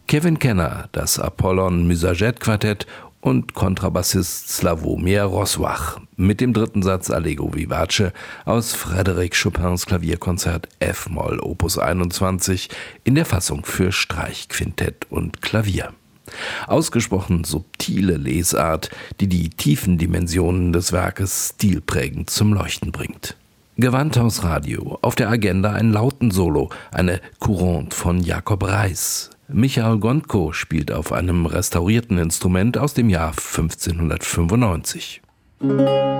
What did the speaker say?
Kevin Kenner, das Apollon Musajet Quartett und Kontrabassist Slawomir Rozwach mit dem dritten Satz Allegro vivace aus Frédéric Chopins Klavierkonzert F-Moll Opus 21 in der Fassung für Streichquintett und Klavier. Ausgesprochen subtile Lesart, die die tiefen Dimensionen des Werkes stilprägend zum Leuchten bringt. Gewandhaus Radio, auf der Agenda ein Lautensolo, eine Courante von Jakob Reis. Michael Gondko spielt auf einem restaurierten Instrument aus dem Jahr 1595.